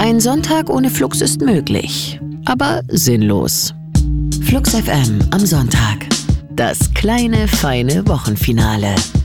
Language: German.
Ein Sonntag ohne Flux ist möglich, aber sinnlos. Flux FM am Sonntag. Das kleine, feine Wochenfinale.